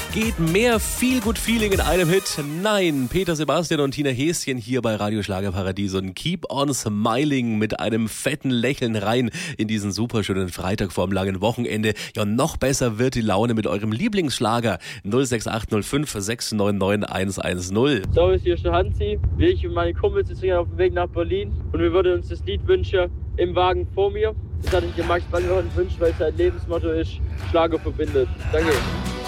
Geht mehr Feel-Good-Feeling in einem Hit? Nein, Peter Sebastian und Tina Häschen hier bei Radio Schlagerparadies und Keep on Smiling mit einem fetten Lächeln rein in diesen superschönen Freitag vorm langen Wochenende. Ja, noch besser wird die Laune mit eurem Lieblingsschlager 06805 699 110. So, ist hier schon Hansi. Ich und meine Kumpels sind auf dem Weg nach Berlin und wir würden uns das Lied wünschen im Wagen vor mir. Das hatte ich dem Max Ballhorn wünschen, weil sein Lebensmotto ist, Schlager verbindet. Danke.